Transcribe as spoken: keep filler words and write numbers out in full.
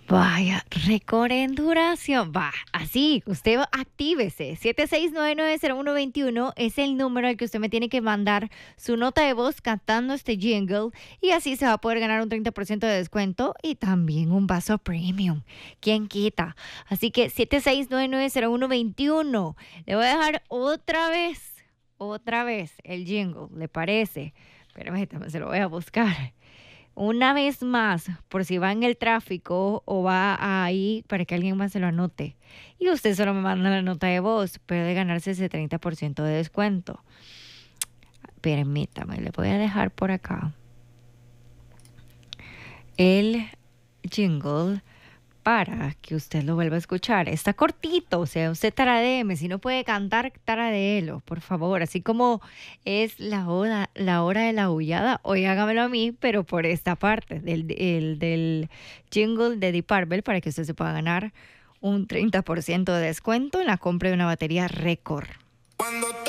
Vaya, récord en duración. Va, así, usted actívese. siete seis nueve nueve cero uno dos uno es el número al que usted me tiene que mandar su nota de voz cantando este jingle y así se va a poder ganar un treinta por ciento de descuento y también un vaso premium. ¿Quién quita? Así que siete seis nueve nueve cero uno dos uno. Le voy a dejar otra vez, otra vez el jingle, ¿le parece? Espérame, se lo voy a buscar. Una vez más, por si va en el tráfico o va ahí para que alguien más se lo anote. Y usted solo me manda la nota de voz, puede ganarse ese treinta por ciento de descuento. Permítame, le voy a dejar por acá el jingle para que usted lo vuelva a escuchar. Está cortito, o sea, usted taradéeme. Si no puede cantar, taradéelo, por favor. Así como es la hora, la hora de la aullada, hoy hágamelo a mí, pero por esta parte del, el, del jingle de Deep Purple para que usted se pueda ganar un treinta por ciento de descuento en la compra de una batería récord.